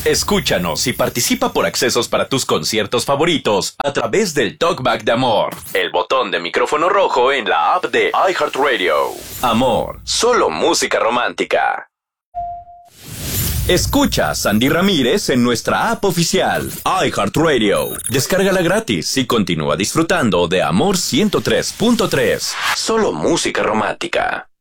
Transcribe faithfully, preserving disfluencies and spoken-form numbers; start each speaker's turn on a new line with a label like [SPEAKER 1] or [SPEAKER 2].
[SPEAKER 1] Escúchanos y participa por accesos para tus conciertos favoritos a través del Talkback de Amor, el botón de micrófono rojo en la app de iHeartRadio. Amor, solo música romántica. Escucha a Sandy Ramírez en nuestra app oficial, iHeartRadio. Descárgala gratis y continúa disfrutando de Amor ciento tres punto tres. Solo música romántica.